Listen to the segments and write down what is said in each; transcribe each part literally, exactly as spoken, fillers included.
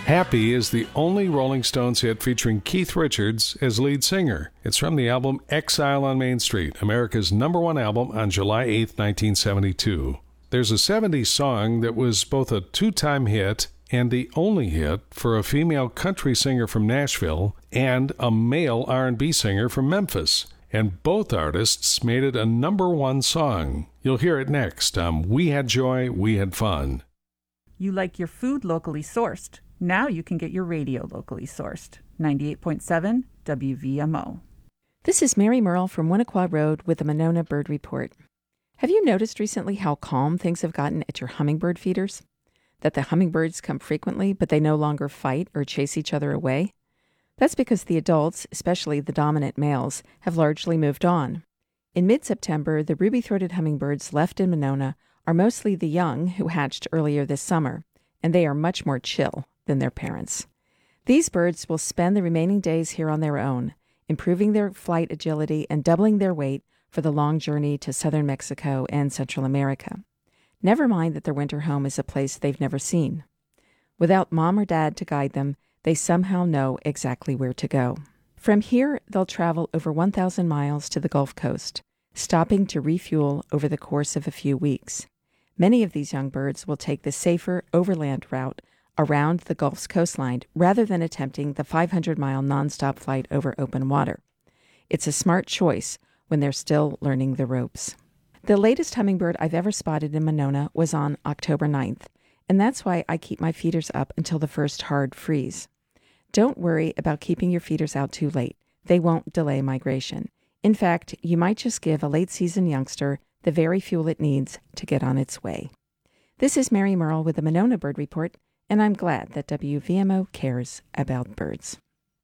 Happy is the only Rolling Stones hit featuring Keith Richards as lead singer. It's from the album Exile on Main Street, America's number one album on July eighth, nineteen seventy-two. There's a seventies song that was both a two-time hit and the only hit for a female country singer from Nashville and a male R and B singer from Memphis. And both artists made it a number one song. You'll hear it next on We Had Joy, We Had Fun. You like your food locally sourced. Now you can get your radio locally sourced. ninety-eight point seven W V M O. This is Mary Merle from Winnequa Road with the Monona Bird Report. Have you noticed recently how calm things have gotten at your hummingbird feeders? That the hummingbirds come frequently, but they no longer fight or chase each other away? That's because the adults, especially the dominant males, have largely moved on. In mid-September, the ruby-throated hummingbirds left in Monona are mostly the young who hatched earlier this summer, and they are much more chill than their parents. These birds will spend the remaining days here on their own, improving their flight agility and doubling their weight for the long journey to southern Mexico and Central America. Never mind that their winter home is a place they've never seen. Without mom or dad to guide them, they somehow know exactly where to go. From here, they'll travel over one thousand miles to the Gulf Coast, stopping to refuel over the course of a few weeks. Many of these young birds will take the safer overland route around the Gulf's coastline rather than attempting the five hundred mile nonstop flight over open water. It's a smart choice when they're still learning the ropes. The latest hummingbird I've ever spotted in Monona was on October ninth, and that's why I keep my feeders up until the first hard freeze. Don't worry about keeping your feeders out too late. They won't delay migration. In fact, you might just give a late-season youngster the very fuel it needs to get on its way. This is Mary Merle with the Monona Bird Report, and I'm glad that W V M O cares about birds.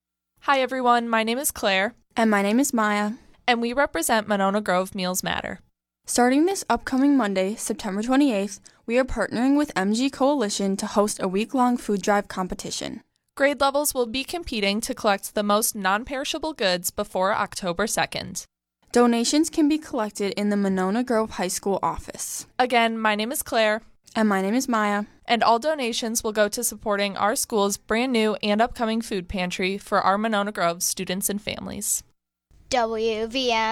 Hi everyone, my name is Claire. And my name is Maya. And we represent Monona Grove Meals Matter. Starting this upcoming Monday, September twenty-eighth, we are partnering with M G Coalition to host a week-long food drive competition. Grade levels will be competing to collect the most non-perishable goods before October second. Donations can be collected in the Monona Grove High School office. Again, my name is Claire. And my name is Maya. And all donations will go to supporting our school's brand new and upcoming food pantry for our Monona Grove students and families. W V M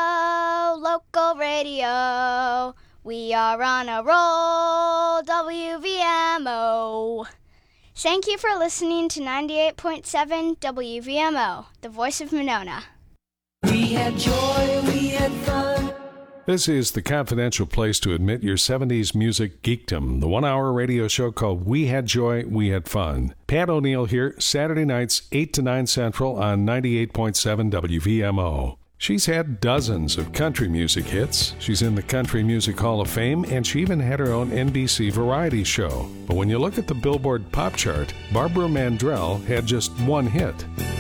O, local radio. We are on a roll, W V M O. Thank you for listening to ninety-eight point seven W V M O, the voice of Monona. We had joy, we had fun. This is the confidential place to admit your seventies music geekdom, the one-hour radio show called We Had Joy, We Had Fun. Pat O'Neill here, Saturday nights, eight to nine Central on ninety-eight point seven W V M O. She's had dozens of country music hits. She's in the Country Music Hall of Fame, and she even had her own N B C variety show. But when you look at the Billboard Pop Chart, Barbara Mandrell had just one hit.